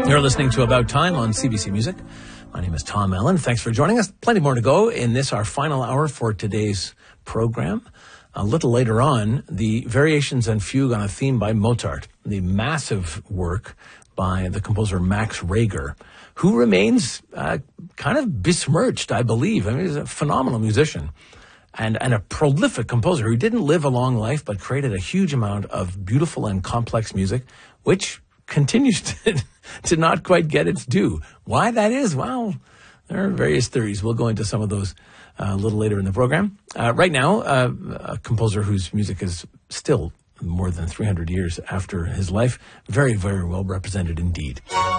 You're listening to About Time on CBC Music. My name is Tom Allen. Thanks for joining us. Plenty more to go in this, our final hour for today's program. A little later on, the Variations and Fugue on a Theme by Mozart, the massive work by the composer Max Reger, who remains kind of besmirched, I believe. I mean, he's a phenomenal musician and a prolific composer who didn't live a long life but created a huge amount of beautiful and complex music, which continues to not quite get its due. Why that is? Well, there are various theories. We'll go into some of those a little later in the program. Right now, a composer whose music is still more than 300 years after his life, very, very well represented indeed.